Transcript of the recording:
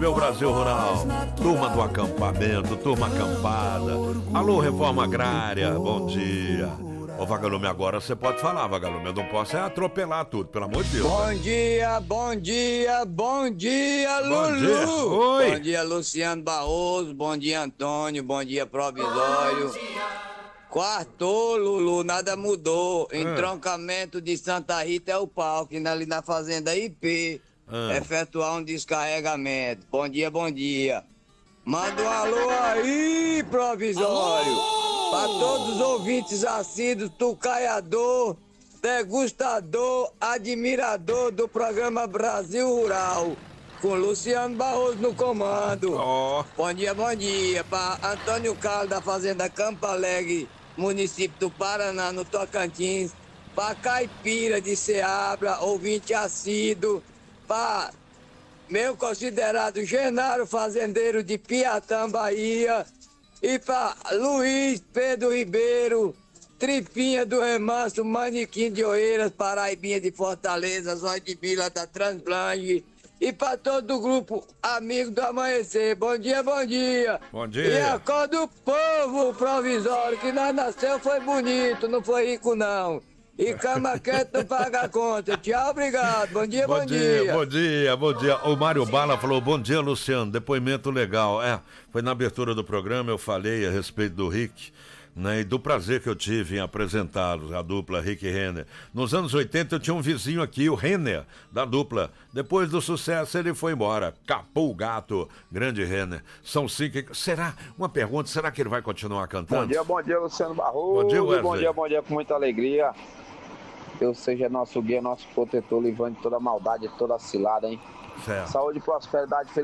meu Brasil Rural. Turma do acampamento, turma acampada. Alô, Reforma Agrária, bom dia. Ô, Vagalume, agora você pode falar, Vagalume. Eu não posso atropelar tudo, pelo amor de Deus. Bom dia, bom dia, bom dia, Lulu. Bom dia. Oi. Bom dia, Luciano Barroso. Bom dia, Antônio. Bom dia, Provisório. Quartou, Lulu, nada mudou. Entroncamento de Santa Rita é o palco, ali na Fazenda IP. Efetuar um descarregamento. Bom dia, bom dia. Manda um alô aí, Provisório. Para todos os ouvintes assíduos, tucaiador, degustador, admirador do programa Brasil Rural, com Luciano Barroso no comando. Bom dia, bom dia. Para Antônio Carlos da Fazenda Campo Alegre, município do Paraná, no Tocantins. Para Caipira de Ceabra, ouvinte assíduo. Para meu considerado Genaro Fazendeiro de Piatã, Bahia. E para Luiz Pedro Ribeiro, Tripinha do Remanso, Manequim de Oeiras, Paraibinha de Fortaleza, Zóia de Vila da Transblanche. E para todo o grupo Amigo do Amanhecer. Bom dia, bom dia. Bom dia. E a cor do povo, Provisório, que nós nasceu foi bonito, não foi rico não. E cama quente não paga a conta. Tchau, obrigado. Bom dia, bom dia. Bom dia, bom dia. O Mário Bala falou, bom dia, Luciano. Depoimento legal. Foi na abertura do programa, eu falei a respeito do Rick, né, e do prazer que eu tive em apresentá-los, a dupla Rick e Renner. Nos anos 80 eu tinha um vizinho aqui, o Renner, da dupla. Depois do sucesso ele foi embora. Capou o gato, grande Renner. São 5. Será? Uma pergunta, será que ele vai continuar cantando? Bom dia, Luciano Barroso. Bom dia, Wesley. Bom dia, com muita alegria. Deus seja nosso guia, nosso protetor, livrando de toda maldade, de toda cilada, hein? Certo. Saúde, prosperidade, felicidade.